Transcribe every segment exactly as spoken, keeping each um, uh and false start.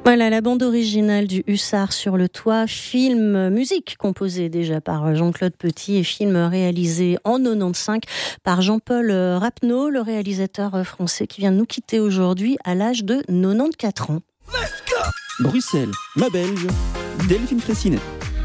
Voilà la bande originale du Hussard sur le toit, film musique composé déjà par Jean-Claude Petit et film réalisé en quatre-vingt-quinze par Jean-Paul Rapneau, le réalisateur français qui vient de nous quitter aujourd'hui à l'âge de quatre-vingt-quatorze ans. Bruxelles, ma Belge, Delphine Fraissinet.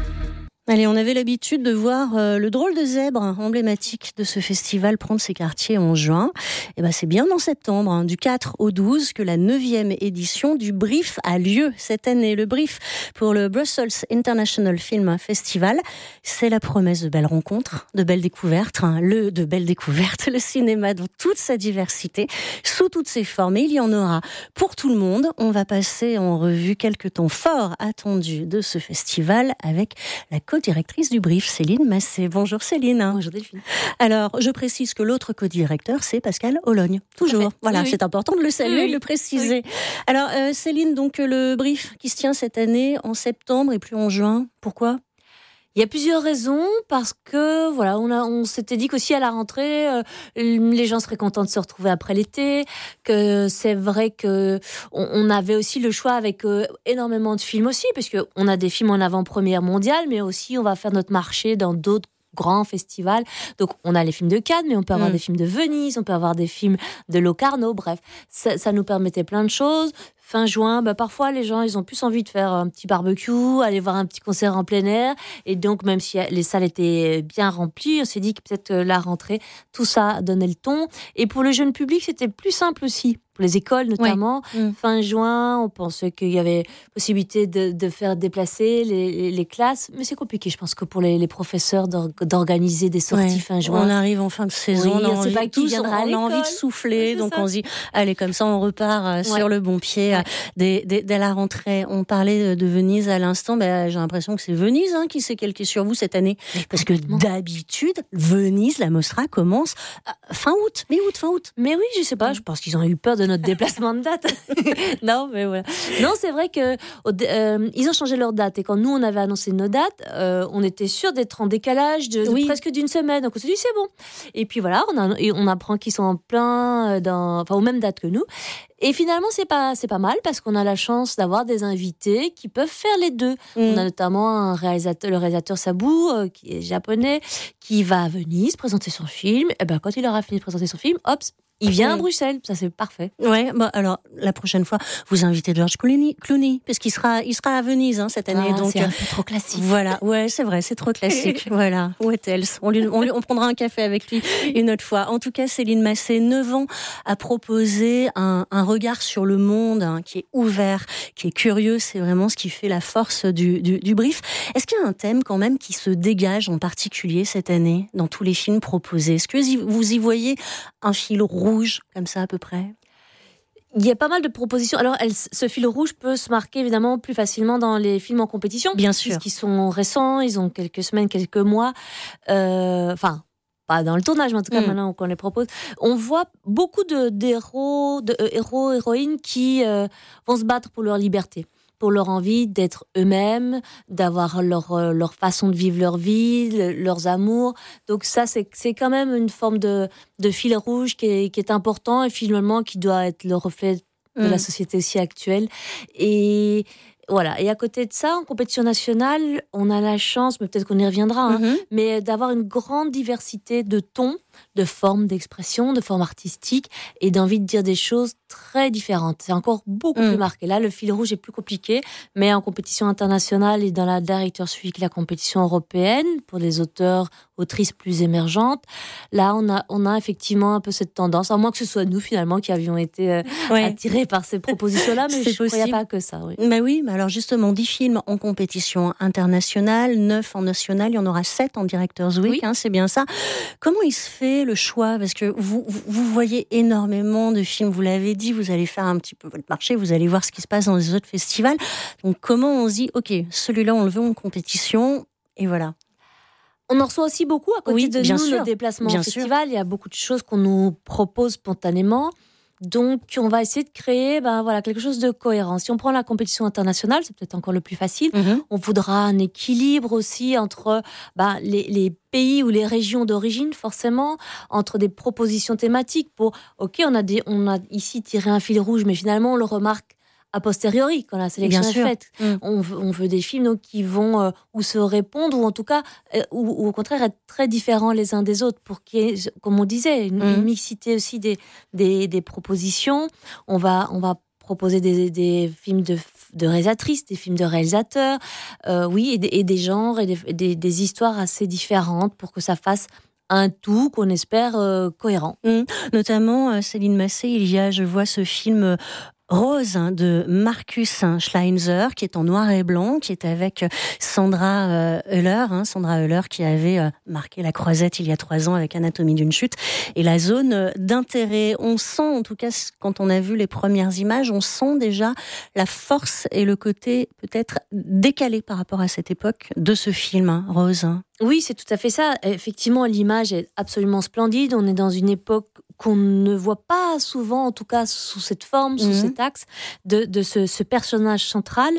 Allez, on avait l'habitude de voir euh, le drôle de zèbre emblématique de ce festival prendre ses quartiers en juin. Et ben, c'est bien en septembre, hein, du quatre au douze, que la neuvième édition du Brief a lieu cette année. Le Brief pour le Brussels International Film Festival, c'est la promesse de belles rencontres, de belles découvertes, hein, le de belles découvertes, le cinéma dans toute sa diversité, sous toutes ses formes. Et il y en aura pour tout le monde. On va passer en revue quelques temps forts attendus de ce festival avec la co-directrice du Brief, Céline Massé. Bonjour Céline. Bonjour Delphine. Alors, je précise que l'autre co-directeur, c'est Pascal Ologne. Toujours. Voilà, oui, c'est oui. important de le saluer, oui, de le préciser. oui. Alors, euh, Céline, donc le Brief qui se tient cette année en septembre et plus en juin. Pourquoi ? Il y a plusieurs raisons, parce que voilà, on, a, on s'était dit qu'aussi à la rentrée, euh, les gens seraient contents de se retrouver après l'été, que c'est vrai que on, on avait aussi le choix avec euh, énormément de films aussi, parce que on a des films en avant-première mondiale, mais aussi on va faire notre marché dans d'autres grands festivals. Donc on a les films de Cannes, mais on peut avoir mmh. des films de Venise, on peut avoir des films de Locarno, bref, ça, ça nous permettait plein de choses. Fin juin, bah parfois les gens ils ont plus envie de faire un petit barbecue, aller voir un petit concert en plein air, et donc même si les salles étaient bien remplies, on s'est dit que peut-être la rentrée, tout ça donnait le ton. Et pour le jeune public, c'était plus simple aussi. Pour les écoles notamment, ouais. mmh. fin juin, on pensait qu'il y avait possibilité de, de faire déplacer les, les, les classes, mais c'est compliqué, je pense que pour les, les professeurs d'organiser des sorties ouais. fin juin. On arrive en fin de saison, oui, on, a envie, pas tous, on, on a envie de souffler, oui, donc ça. On se dit, allez, comme ça on repart euh, ouais. sur le bon pied ouais. dès, dès, dès la rentrée. On parlait de Venise à l'instant, bah, j'ai l'impression que c'est Venise hein, qui s'est calqué sur vous cette année, mais parce que d'habitude, Venise, la Mostra commence fin août, mi-août, fin août. Mais oui, je sais pas, je pense qu'ils ont eu peur de notre déplacement de date. non, mais voilà. Non, c'est vrai que euh, ils ont changé leur date, et quand nous on avait annoncé nos dates, euh, on était sûr d'être en décalage de, de oui. presque d'une semaine. Donc on s'est dit c'est bon. Et puis voilà, on, a, et on apprend qu'ils sont en plein, dans, enfin aux mêmes dates que nous. Et finalement, c'est pas, c'est pas mal parce qu'on a la chance d'avoir des invités qui peuvent faire les deux. Mmh. On a notamment un réalisateur, le réalisateur Sabou, euh, qui est japonais, qui va à Venise présenter son film. Et ben, quand il aura fini de présenter son film, hop, il vient mmh. à Bruxelles. Ça, c'est parfait. Ouais, bah, alors, la prochaine fois, vous invitez George Clooney, Clooney parce qu'il sera, il sera à Venise, hein, cette année. Ah, donc, c'est un peu trop classique. Voilà. Ouais, c'est vrai, c'est trop classique. Voilà. What else? On lui, on lui, on prendra un café avec lui une autre fois. En tout cas, Céline Massé, neuf ans, a proposé un, un regard sur le monde hein, qui est ouvert, qui est curieux. C'est vraiment ce qui fait la force du, du, du Brief. Est-ce qu'il y a un thème quand même qui se dégage en particulier cette année dans tous les films proposés? Est-ce que vous y voyez un fil rouge comme ça à peu près? Il y a pas mal de propositions. Alors, elle, ce fil rouge peut se marquer évidemment plus facilement dans les films en compétition. Bien sûr. Puisqu'ils sont récents, ils ont quelques semaines, quelques mois. Euh, enfin... pas dans le tournage, mais en tout cas, mmh. maintenant qu'on les propose. On voit beaucoup de, d'héros, de, euh, héros, héroïnes qui euh, vont se battre pour leur liberté, pour leur envie d'être eux-mêmes, d'avoir leur, euh, leur façon de vivre leur vie, le, leurs amours. Donc ça, c'est, c'est quand même une forme de, de fil rouge qui est, qui est important et finalement qui doit être le reflet de mmh. la société aussi actuelle. Et... Voilà. Et à côté de ça, en compétition nationale, on a la chance, mais peut-être qu'on y reviendra, hein, mm-hmm. mais d'avoir une grande diversité de tons, de formes d'expression, de formes artistiques et d'envie de dire des choses très différentes. C'est encore beaucoup mm. plus marqué. Là, le fil rouge est plus compliqué, mais en compétition internationale et dans la Directors Week, la compétition européenne, pour les auteurs, autrices plus émergentes, là, on a, on a effectivement un peu cette tendance, à moins que ce soit nous, finalement, qui avions été euh, ouais. attirés par ces propositions-là, mais c'est je ne croyais pas que ça. Oui. Mais oui, mais alors justement, dix films en compétition internationale, neuf en national, il y en aura sept en Directors Week, oui. hein, c'est bien ça. Comment il se fait le choix? Parce que vous, vous, vous voyez énormément de films, vous l'avez dit, vous allez faire un petit peu votre marché, vous allez voir ce qui se passe dans les autres festivals. Donc comment on se dit, ok, celui-là on le veut en compétition, et voilà. On en reçoit aussi beaucoup à côté oui, de bien nous, sûr, le déplacement bien au festival. sûr. Il y a beaucoup de choses qu'on nous propose spontanément. Donc, on va essayer de créer ben, voilà, quelque chose de cohérent. Si on prend la compétition internationale, c'est peut-être encore le plus facile. Mm-hmm. On voudra un équilibre aussi entre ben, les, les pays ou les régions d'origine, forcément, entre des propositions thématiques pour, ok, on a, des, on a ici tiré un fil rouge, mais finalement, on le remarque a posteriori, quand la sélection Bien est sûr. faite. Mmh. On veut, on veut des films donc, qui vont euh, ou se répondre, ou en tout cas, euh, ou, ou au contraire être très différents les uns des autres, pour qu'il y ait, comme on disait, une, Mmh. une mixité aussi des, des, des propositions. On va, on va proposer des, des films de, de réalisatrices, des films de réalisateurs, euh, oui, et des, et des genres, et des, des, des histoires assez différentes pour que ça fasse un tout qu'on espère euh, cohérent. Mmh. Notamment, euh, Céline Massé, il y a, je vois ce film euh, Rose hein, de Markus Schleinzer, qui est en noir et blanc, qui est avec Sandra euh, Hüller, hein, Sandra Hüller qui avait euh, marqué la croisette il y a trois ans avec Anatomie d'une chute. Et la zone d'intérêt, on sent, en tout cas quand on a vu les premières images, on sent déjà la force et le côté peut-être décalé par rapport à cette époque de ce film, hein, Rose. Oui, c'est tout à fait ça. Effectivement, l'image est absolument splendide. On est dans une époque qu'on ne voit pas souvent, en tout cas sous cette forme, sous mmh. cet axe, de, de ce, ce personnage central,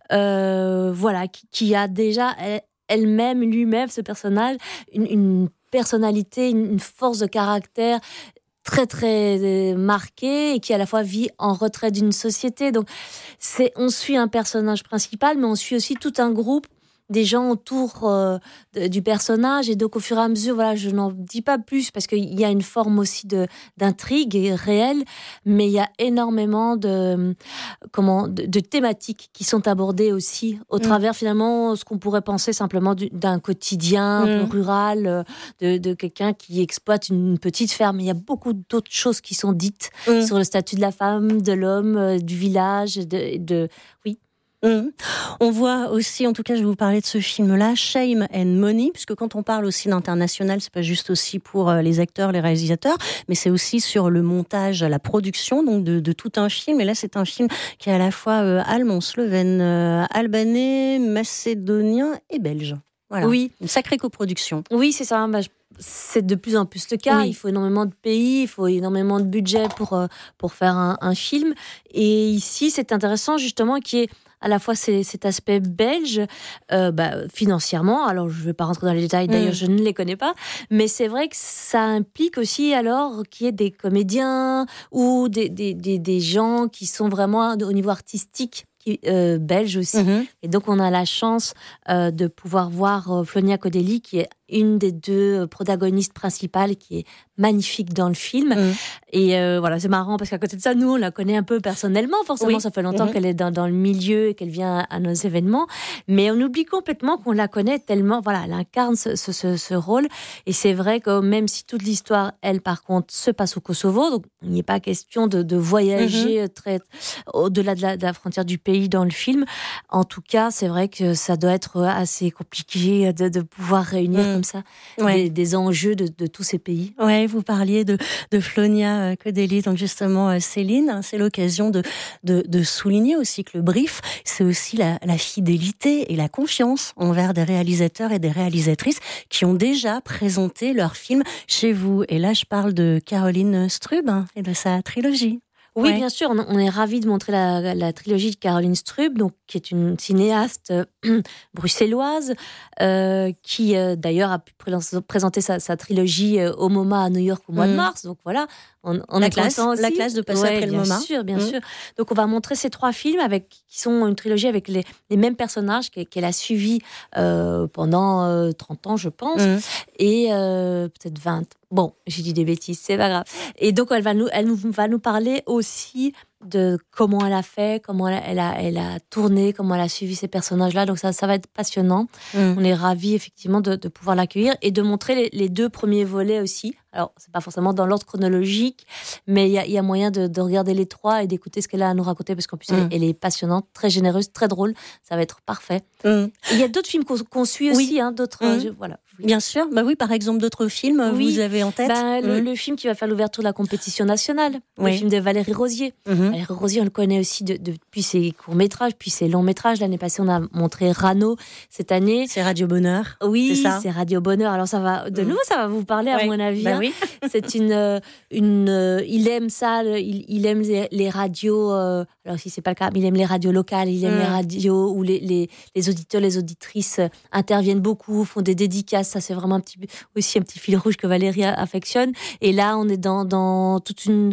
euh, voilà, qui, qui a déjà elle-même, lui-même, ce personnage, une, une personnalité, une force de caractère très très marquée et qui à la fois vit en retrait d'une société. Donc, c'est, on suit un personnage principal, mais on suit aussi tout un groupe, des gens autour euh, de, du personnage, et donc au fur et à mesure, voilà, je n'en dis pas plus parce qu'il y a une forme aussi de d'intrigue réelle, mais il y a énormément de comment de, de thématiques qui sont abordées aussi au mmh. travers finalement ce qu'on pourrait penser simplement du, d'un quotidien mmh. un peu rural, de, de quelqu'un qui exploite une petite ferme. Il y a beaucoup d'autres choses qui sont dites mmh. sur le statut de la femme, de l'homme, du village, de, de oui. Mmh. On voit aussi, en tout cas je vais vous parler de ce film-là, Shame and Money, puisque quand on parle aussi d'international, c'est pas juste aussi pour les acteurs, les réalisateurs, mais c'est aussi sur le montage, la production donc de, de tout un film. Et là c'est un film qui est à la fois euh, allemand, slovène, euh, albanais, macédonien et belge. Voilà. Oui, une sacrée coproduction. Oui, c'est ça. Bah, je... C'est de plus en plus le cas. Oui. Il faut énormément de pays, il faut énormément de budget pour, euh, pour faire un, un film. Et ici, c'est intéressant justement qu'il y ait à la fois c'est, cet aspect belge, euh, bah, financièrement. Alors, je ne vais pas rentrer dans les détails, d'ailleurs, mmh. je ne les connais pas. Mais c'est vrai que ça implique aussi alors qu'il y ait des comédiens ou des, des, des, des gens qui sont vraiment au niveau artistique euh, belges aussi. Mmh. Et donc, on a la chance euh, de pouvoir voir euh, Flonia Kodeli, qui est une des deux protagonistes principales, qui est magnifique dans le film. Mmh. Et euh, voilà, c'est marrant parce qu'à côté de ça, nous, on la connaît un peu personnellement. Forcément, oui. ça fait longtemps mmh. qu'elle est dans, dans le milieu et qu'elle vient à, à nos événements. Mais on oublie complètement qu'on la connaît tellement. Voilà, elle incarne ce, ce, ce, ce rôle. Et c'est vrai que même si toute l'histoire, elle, par contre, se passe au Kosovo, donc il n'est pas question de, de voyager mmh. très au-delà de la, de la frontière du pays dans le film. En tout cas, c'est vrai que ça doit être assez compliqué de, de pouvoir réunir mmh. comme ça ouais. des, des enjeux de, de tous ces pays. Ouais, vous parliez de, de Flonia Kodeli, donc justement Céline, c'est l'occasion de, de, de souligner aussi que le brief, c'est aussi la, la fidélité et la confiance envers des réalisateurs et des réalisatrices qui ont déjà présenté leur film chez vous. Et là, je parle de Caroline Strub hein, et de sa trilogie. Oui, ouais. bien sûr, on, on est ravis de montrer la, la trilogie de Caroline Strub, donc, qui est une cinéaste euh, bruxelloise, euh, qui euh, d'ailleurs a pu pré- présenter sa, sa trilogie euh, au MoMA à New York au mois mmh. de mars. Donc voilà, on, on la est classe, content aussi. La classe de passer ouais, après le bien MoMA. Bien sûr, bien mmh. sûr. Donc on va montrer ces trois films avec, qui sont une trilogie avec les, les mêmes personnages qu'elle a suivis euh, pendant euh, trente ans, je pense, mmh. et euh, peut-être vingt. Bon, j'ai dit des bêtises, c'est pas grave. Et donc, elle va nous, elle nous, va nous parler aussi de comment elle a fait, comment elle a, elle a, elle a tourné, comment elle a suivi ces personnages-là. Donc, ça, ça va être passionnant. Mmh. On est ravis, effectivement, de, de pouvoir l'accueillir et de montrer les, les deux premiers volets aussi. Alors, c'est pas forcément dans l'ordre chronologique, mais il y a, y a moyen de, de regarder les trois et d'écouter ce qu'elle a à nous raconter, parce qu'en plus, mmh. elle, elle est passionnante, très généreuse, très drôle. Ça va être parfait. Mmh. Il y a d'autres films qu'on, qu'on suit aussi, oui. hein, d'autres... Mmh. Je, voilà. Bien sûr, bah oui, par exemple, d'autres films, oui. vous avez en tête bah, le, mmh. le film qui va faire l'ouverture de la compétition nationale, oui. le film de Valérie Rosier. Mmh. Valérie Rosier, on le connaît aussi de, de, depuis ses courts-métrages, puis ses longs-métrages. L'année passée, on a montré Rano. Cette année... C'est Radio Bonheur. Oui, c'est, ça c'est Radio Bonheur. Alors, ça va, de mmh. nouveau, ça va vous parler, ouais. à mon avis. Bah hein. oui. C'est une... une euh, il aime ça, il, il aime les, les radios... Euh, alors, si c'est pas le cas, mais il aime les radios locales, il aime mmh. les radios où les, les, les auditeurs, les auditrices interviennent beaucoup, font des dédicaces. Ça, c'est vraiment un petit, aussi un petit fil rouge que Valérie affectionne. Et là, on est dans, dans toute une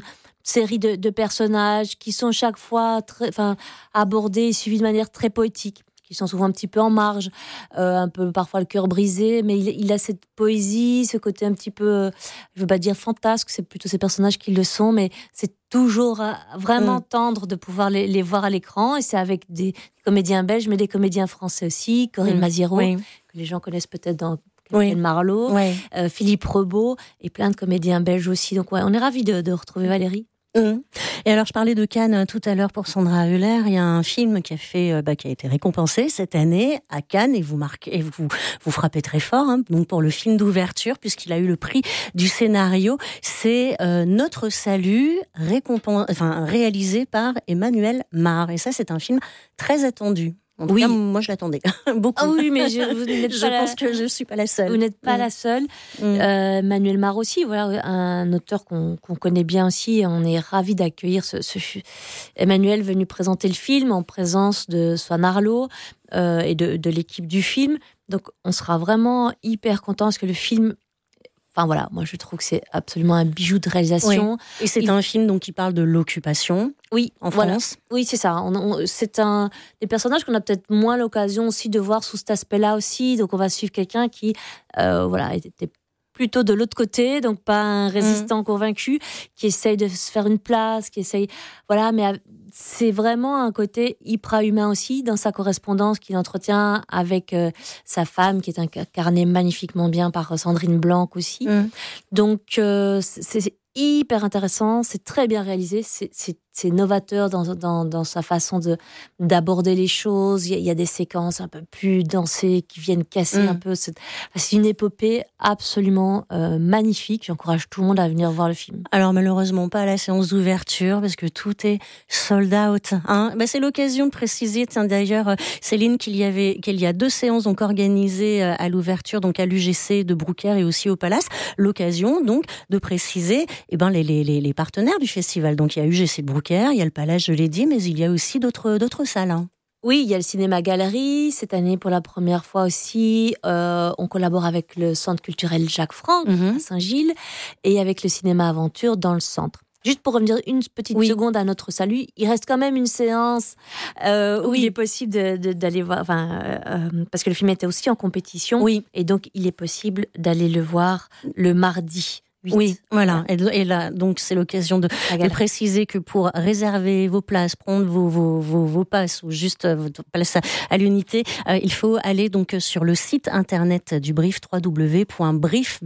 série de, de personnages qui sont chaque fois très, enfin, abordés et suivis de manière très poétique, qui sont souvent un petit peu en marge, euh, un peu parfois le cœur brisé, mais il, il a cette poésie, ce côté un petit peu, euh, je veux pas dire fantasque, c'est plutôt ces personnages qui le sont, mais c'est toujours euh, vraiment mmh. tendre de pouvoir les, les voir à l'écran, et c'est avec des comédiens belges, mais des comédiens français aussi, Corinne mmh. Maziero, oui. que les gens connaissent peut-être dans oui. Marlowe, oui. euh, Philippe Rebaud, et plein de comédiens belges aussi, donc ouais, on est ravis de, de retrouver Valérie. Mmh. Et alors, je parlais de Cannes tout à l'heure pour Sandra Hüller. Il y a un film qui a fait, bah, qui a été récompensé cette année à Cannes, et vous marquez, et vous vous frappez très fort. Hein, donc pour le film d'ouverture, puisqu'il a eu le prix du scénario, c'est euh, Notre Salut, récompense, enfin réalisé par Emmanuel Mar. Et ça, c'est un film très attendu. En tout oui. cas, moi je l'attendais beaucoup. Ah oui, mais je, vous n'êtes je pas pense la... que je suis pas la seule. Vous n'êtes pas mmh. la seule. Mmh. Euh, Manuel Mar aussi, voilà, un auteur qu'on, qu'on connaît bien aussi. Et on est ravis d'accueillir ce, ce Emmanuel venu présenter le film en présence de Swan Arlo euh, et de, de l'équipe du film. Donc on sera vraiment hyper contents parce que le film. Enfin voilà, moi je trouve que c'est absolument un bijou de réalisation. Oui. Et c'est Il... un film donc qui parle de l'occupation. Oui, en voilà. France. Oui, c'est ça. On, on, c'est un des personnages qu'on a peut-être moins l'occasion aussi de voir sous cet aspect-là aussi. Donc on va suivre quelqu'un qui, euh, voilà, était plutôt de l'autre côté, donc pas un résistant mmh. convaincu, qui essaye de se faire une place, qui essaye, voilà, mais c'est vraiment un côté hyper-humain aussi dans sa correspondance qu'il entretient avec euh, sa femme, qui est incarnée magnifiquement bien par Sandrine Blanc aussi. Mmh. Donc euh, c'est, c'est hyper intéressant, c'est très bien réalisé, c'est, c'est, c'est novateur dans, dans, dans sa façon de, d'aborder les choses. Il y, a, il y a des séquences un peu plus dansées qui viennent casser mmh. un peu. C'est, c'est une épopée absolument euh, magnifique. J'encourage tout le monde à venir voir le film. Alors malheureusement pas à la séance d'ouverture parce que tout est sold out. Hein. Bah, c'est l'occasion de préciser, tiens, d'ailleurs, Céline, qu'il y avait, qu'il y a deux séances donc organisées à l'ouverture, donc à l'U G C de Brouckère et aussi au Palace. L'occasion donc de préciser eh ben, les, les, les partenaires du festival. Donc il y a U G C de Brouckère, il y a le Palace, je l'ai dit, mais il y a aussi d'autres, d'autres salles. Hein. Oui, il y a le Cinéma Galerie. Cette année, pour la première fois aussi, euh, on collabore avec le Centre culturel Jacques Franck mm-hmm. à Saint-Gilles et avec le Cinéma Aventure dans le centre. Juste pour revenir une petite oui. seconde à Notre Salut, il reste quand même une séance euh, où oui. il est possible de, de, d'aller voir, enfin, euh, parce que le film était aussi en compétition, oui. et donc il est possible d'aller le voir le mardi. huit. Oui, voilà. Et, et là, donc, c'est l'occasion de, de préciser que pour réserver vos places, prendre vos, vos, vos, vos passes ou juste votre place à, à l'unité, euh, il faut aller donc sur le site internet du Brief, w w w point brief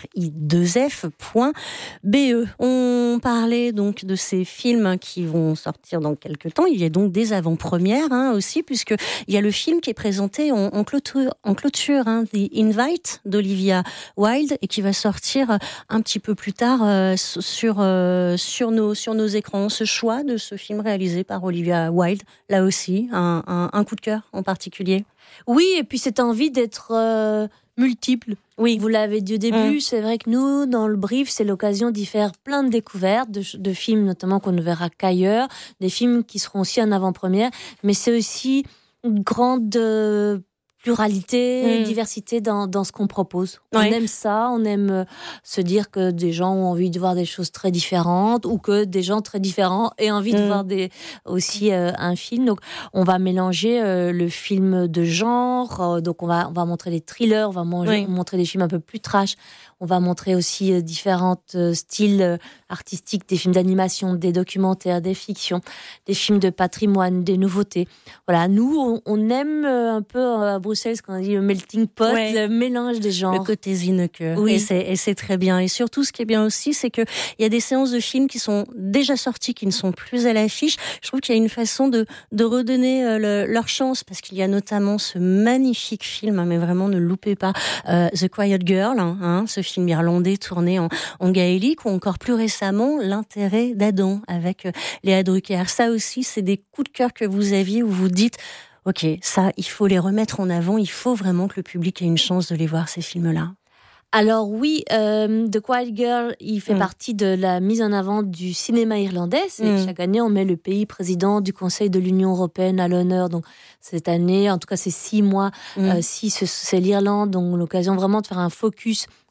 point b e. On parlait donc de ces films qui vont sortir dans quelques temps. Il y a donc des avant-premières hein, aussi, puisque il y a le film qui est présenté en, en clôture, en clôture hein, The Invite d'Olivia Wilde et qui va sortir un petit peu plus tard euh, sur, euh, sur, nos, sur nos écrans. Ce choix de ce film réalisé par Olivia Wilde, là aussi, un, un, un coup de cœur en particulier. Oui, et puis cette envie d'être euh, multiple. Oui, vous l'avez dit au début, mmh. c'est vrai que nous, dans le Brief, c'est l'occasion d'y faire plein de découvertes, de, de films notamment qu'on ne verra qu'ailleurs, des films qui seront aussi en avant-première, mais c'est aussi une grande... Euh, pluralité, mmh. diversité dans, dans ce qu'on propose. On ouais. aime ça, on aime euh, se dire que des gens ont envie de voir des choses très différentes ou que des gens très différents aient envie mmh. de voir des, aussi euh, un film. Donc, on va mélanger euh, le film de genre, euh, donc on va, on va montrer des thrillers, on va manger, oui. montrer des films un peu plus trash, on va montrer aussi euh, différents euh, styles euh, artistiques, des films d'animation, des documentaires, des fictions, des films de patrimoine, des nouveautés. Voilà, nous, on, on aime euh, un peu euh, à Bruxelles ce qu'on dit le melting pot, ouais. le mélange des genres. Le côté zineke. Oui. Et c'est, et c'est très bien. Et surtout, ce qui est bien aussi, c'est qu'il y a des séances de films qui sont déjà sortis, qui ne sont plus à l'affiche. Je trouve qu'il y a une façon de, de redonner euh, le, leur chance, parce qu'il y a notamment ce magnifique film, hein, mais vraiment ne loupez pas, euh, The Quiet Girl, hein, hein, ce film irlandais tourné en, en gaélique, ou encore plus récemment, L'intérêt d'Adam, avec euh, Léa Drucker. Ça aussi, c'est des coups de cœur que vous aviez, où vous dites... Ok, ça, il faut les remettre en avant. Il faut vraiment que le public ait une chance de les voir, ces films-là. Alors oui, euh, The Quiet Girl, il fait mmh. partie de la mise en avant du cinéma irlandais. C'est, mmh. Chaque année, on met le pays président du Conseil de l'Union européenne à l'honneur. Donc cette année, en tout cas, c'est six mois. Mmh. Euh, si c'est l'Irlande, donc l'occasion vraiment de faire un focus.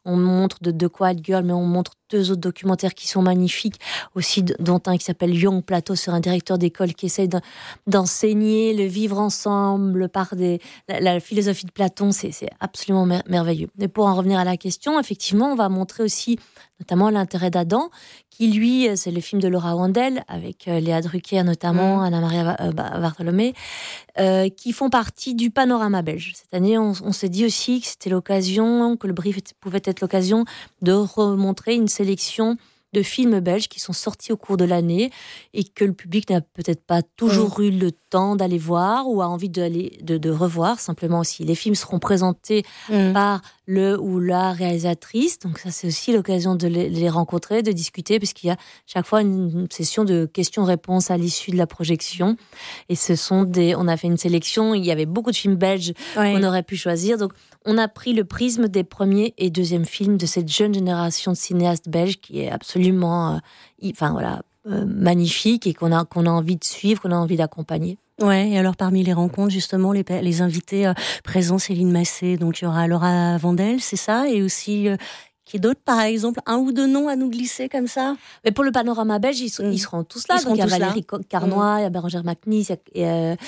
On montre de, de Quiet Girl, mais on montre deux autres documentaires qui sont magnifiques, aussi dont un qui s'appelle Young Plateau sur un directeur d'école qui essaye de, d'enseigner le vivre ensemble par des, la, la philosophie de Platon. C'est, c'est absolument mer- merveilleux. Et pour en revenir à la question, effectivement, on va montrer aussi notamment l'intérêt d'Adam, qui lui, c'est le film de Laura Wandel, avec euh, Léa Drucker notamment, mmh. Anna-Maria euh, Bartholomé, euh, qui font partie du panorama belge. Cette année, on, on s'est dit aussi que c'était l'occasion, que le brief pouvait être l'occasion de remontrer une sélection de films belges qui sont sortis au cours de l'année et que le public n'a peut-être pas toujours mmh. eu le temps d'aller voir ou a envie d'aller, de, de revoir simplement aussi. Les films seront présentés mmh. par le ou la réalisatrice, donc ça c'est aussi l'occasion de les, les rencontrer, de discuter, puisqu'il y a chaque fois une, une session de questions-réponses à l'issue de la projection. Et ce sont des, on a fait une sélection, il y avait beaucoup de films belges oui. qu'on aurait pu choisir, donc on a pris le prisme des premiers et deuxièmes films de cette jeune génération de cinéastes belges qui est absolument, euh, enfin voilà, euh, magnifique et qu'on a qu'on a envie de suivre, qu'on a envie d'accompagner. Ouais, et alors parmi les rencontres, justement, les, les invités euh, présents, Céline Massé, donc il y aura Laura Wandel, c'est ça, et aussi... Euh, qui d'autres, par exemple, un ou deux noms à nous glisser comme ça? Mais pour le panorama belge, ils, mmh. ils seront tous là. Ils donc il y a Valérie là. Carnoy, mmh. il y a Bérangère Macnis, il y a euh,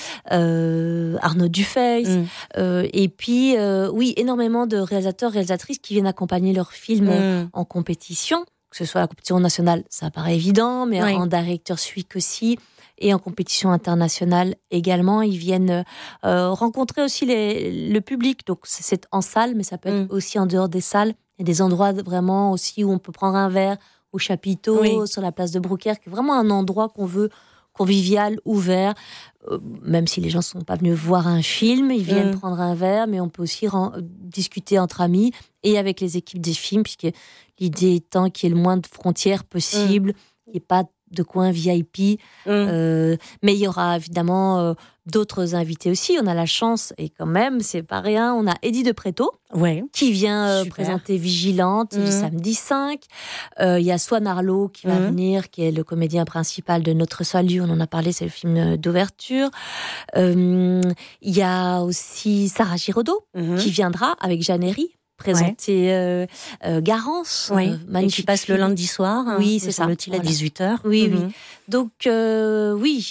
euh, Arnaud Dufeil. Mmh. Euh, et puis, euh, oui, énormément de réalisateurs, réalisatrices qui viennent accompagner leurs films mmh. en compétition. Que ce soit la compétition nationale, ça paraît évident, mais oui. en Directors Week aussi. Et en compétition internationale également, ils viennent euh, rencontrer aussi les, le public. Donc c'est, c'est en salle, mais ça peut être mmh. aussi en dehors des salles. Il y a des endroits vraiment aussi où on peut prendre un verre au chapiteau, oui. sur la place de Brouckère, qui est vraiment un endroit qu'on veut convivial, ouvert. Euh, même si les gens ne sont pas venus voir un film, ils viennent mmh. prendre un verre, mais on peut aussi ren- discuter entre amis et avec les équipes des films, puisque l'idée étant qu'il y ait le moins de frontières possible, mmh. qu'il n'y ait pas de coin V I P. Mmh. Euh, mais il y aura évidemment euh, d'autres invités aussi. On a la chance, et quand même, c'est pas rien, on a Eddie de Pretto, ouais. qui vient euh, présenter Vigilante mmh. le samedi cinq. Euh, il y a Swan Arlo qui va mmh. venir, qui est le comédien principal de Notre Salut. On en a parlé, c'est le film d'ouverture. Euh, il y a aussi Sarah Giraudot, mmh. qui viendra avec Jeanne Herry, présenter ouais. euh, euh, Garance, oui. euh, magnifique. Et qui passe le lundi soir. Hein, oui, c'est ça. Le voilà. à dix-huit heures. Oui, mm-hmm. oui. Donc, euh, oui,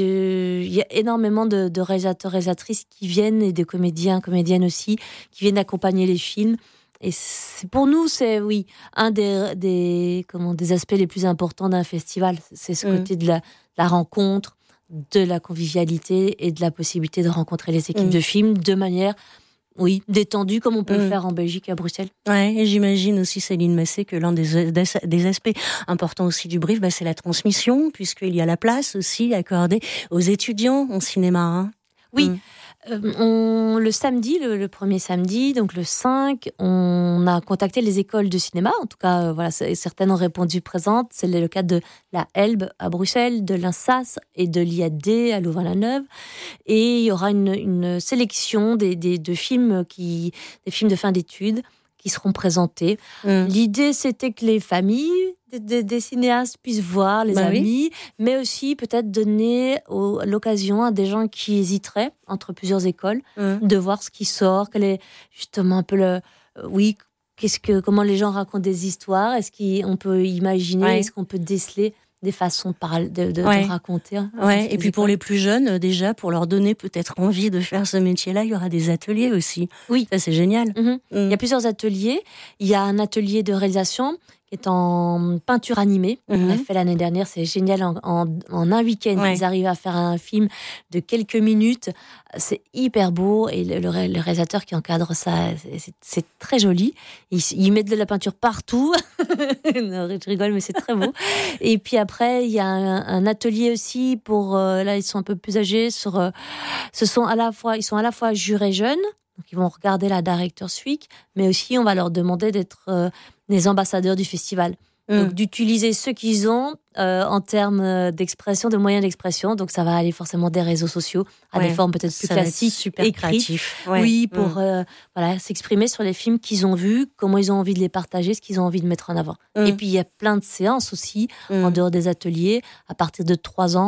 il y a énormément de, de réalisateurs, réalisatrices qui viennent, et des comédiens, comédiennes aussi, qui viennent accompagner les films. Et c'est, pour nous, c'est, oui, un des, des, comment, des aspects les plus importants d'un festival. C'est ce mm. côté de la, de la rencontre, de la convivialité et de la possibilité de rencontrer les équipes mm. de films de manière... Oui, détendu comme on peut mmh. le faire en Belgique et à Bruxelles. Ouais, et j'imagine aussi, Céline Massé, que l'un des, des, des aspects importants aussi du brief, bah, c'est la transmission, puisqu'il y a la place aussi accordée aux étudiants en cinéma. Hein. Oui, mmh. euh, on, le samedi, le, le premier samedi, donc le cinq, on a contacté les écoles de cinéma. En tout cas, euh, voilà, certaines ont répondu présentes. C'est le cas de la Elbe à Bruxelles, de l'Insas et de l'I A D à Louvain-la-Neuve. Et il y aura une, une sélection des, des, de films qui, des films de fin d'études qui seront présentés. Mmh. L'idée, c'était que les familles des, des, des cinéastes puissent voir, les bah amis, oui. mais aussi peut-être donner au, l'occasion à des gens qui hésiteraient entre plusieurs écoles mmh. de voir ce qui sort, quel est justement un peu le... Euh, oui, qu'est-ce que, comment les gens racontent des histoires, est-ce qu'on peut imaginer, ouais. est-ce qu'on peut déceler des façons de, parler, de, de, ouais. de raconter. Hein, ouais. Et puis écoles. Pour les plus jeunes, déjà, pour leur donner peut-être envie de faire ce métier-là, il y aura des ateliers aussi. Oui. Ça, c'est génial. Mm-hmm. Mm. Il y a plusieurs ateliers. Il y a un atelier de réalisation qui est en peinture animée. Mm-hmm. On l'a fait l'année dernière, c'est génial. En, en, en un week-end, ouais. ils arrivent à faire un film de quelques minutes. C'est hyper beau. Et le, le, le réalisateur qui encadre ça, c'est, c'est, c'est très joli. Ils, ils mettent de la peinture partout. Non, je rigole, mais c'est très beau. Et puis après, il y a un, un atelier aussi pour... Euh, là, ils sont un peu plus âgés. Sur, euh, ce sont à la fois, ils sont à la fois jurés jeunes, donc ils vont regarder la Directors Week, mais aussi on va leur demander d'être euh, des ambassadeurs du festival. Mmh. Donc d'utiliser ce qu'ils ont euh, en termes d'expression, de moyens d'expression. Donc ça va aller forcément des réseaux sociaux à ouais, des formes peut-être plus classiques, super écrites. Créatif. Ouais. Oui, pour mmh. euh, voilà, s'exprimer sur les films qu'ils ont vus, comment ils ont envie de les partager, ce qu'ils ont envie de mettre en avant. Mmh. Et puis il y a plein de séances aussi, mmh. en dehors des ateliers, à partir de trois ans.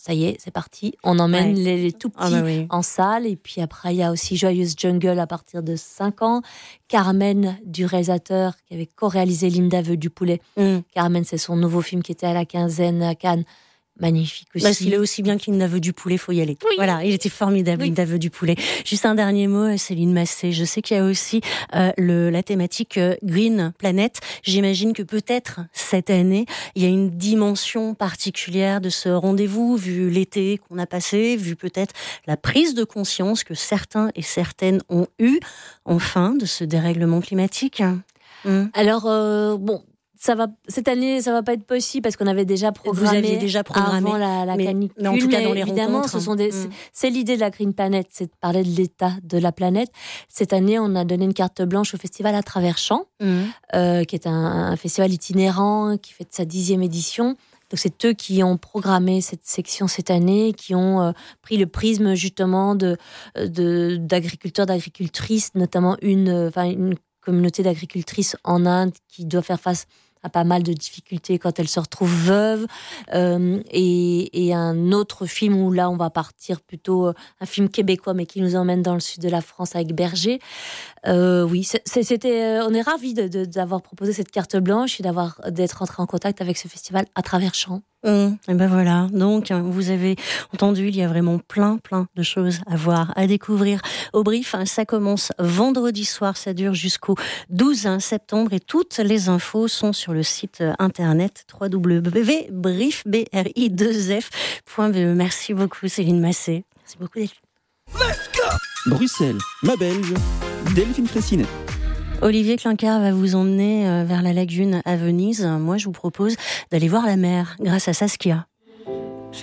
ça y est, c'est parti. On emmène Ouais. les, les tout petits Ah bah oui. en salle. Et puis après, il y a aussi Joyeuse Jungle à partir de cinq ans. Carmen, du réalisateur qui avait co-réalisé Linda veut du poulet. Mm. Carmen, c'est son nouveau film qui était à la quinzaine à Cannes. Magnifique aussi. Bah, s'il est aussi bien que Linda veut du poulet, faut y aller. Oui. Voilà, il était formidable, Oui. Linda veut du poulet. Juste un dernier mot, Céline Massé. Je sais qu'il y a aussi euh, le, la thématique euh, Green Planet. J'imagine que peut-être cette année, il y a une dimension particulière de ce rendez-vous, vu l'été qu'on a passé, vu peut-être la prise de conscience que certains et certaines ont eue, enfin, de ce dérèglement climatique. Hum. Alors, euh, bon... Ça va, cette année, ça va pas être possible parce qu'on avait déjà programmé, Vous aviez déjà programmé avant la, la mais, canicule. mais en tout cas, dans les évidemment, rencontres. ce sont des, Mm. c'est, c'est l'idée de la Green Planet, c'est de parler de l'état de la planète. Cette année, on a donné une carte blanche au festival à travers champs, Mm. euh, qui est un, un festival itinérant qui fête sa dixième édition. Donc c'est eux qui ont programmé cette section cette année, qui ont euh, pris le prisme justement de, de d'agriculteurs, d'agricultrices, notamment une, enfin une communauté d'agricultrices en Inde qui doit faire face à pas mal de difficultés quand elle se retrouve veuve, euh, et, et un autre film où là on va partir plutôt, euh, un film québécois mais qui nous emmène dans le sud de la France avec Berger. Euh, oui, c'est, c'était, euh, on est ravis de, de, d'avoir proposé cette carte blanche et d'avoir, d'être entré en contact avec ce festival à travers champs. Mmh, et ben voilà, donc vous avez entendu, il y a vraiment plein plein de choses à voir, à découvrir au Brief. Ça commence vendredi soir, ça dure jusqu'au douze septembre et toutes les infos sont sur le site internet w w w point brief point b e. Merci beaucoup Céline Massé. Merci beaucoup d'être venue. Bruxelles, ma Belge, Delphine Fressinet. Olivier Klinkert va vous emmener vers la lagune à Venise. Moi, je vous propose d'aller voir la mer grâce à Saskia.